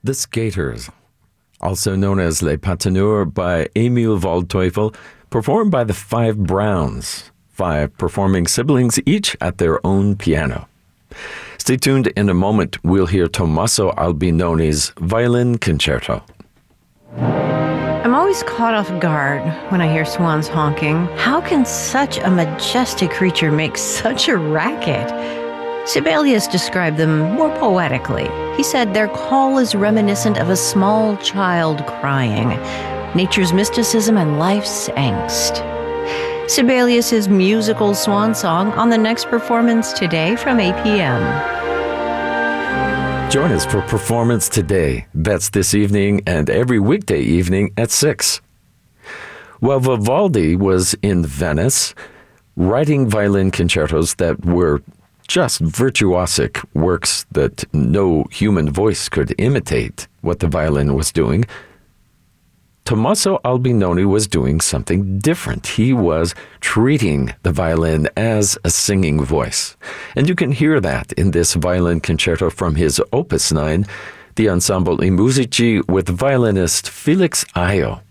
The Skaters, also known as Les Patineurs by Emil Waldteufel, performed by the Five Browns, 5 performing siblings each at their own piano. Stay tuned. In a moment, we'll hear Tommaso Albinoni's Violin Concerto. I'm always caught off guard when I hear swans honking. How can such a majestic creature make such a racket? Sibelius described them more poetically. He said their call is reminiscent of a small child crying, nature's mysticism and life's angst. Sibelius's musical swan song on the next performance today from 8 p.m. Join us for Performance Today. That's this evening and every weekday evening at 6. While Vivaldi was in Venice, writing violin concertos that were just virtuosic works that no human voice could imitate what the violin was doing, Tommaso Albinoni was doing something different. He was treating the violin as a singing voice. And you can hear that in this violin concerto from his Opus 9, the Ensemble I Musici with violinist Felix Ayo.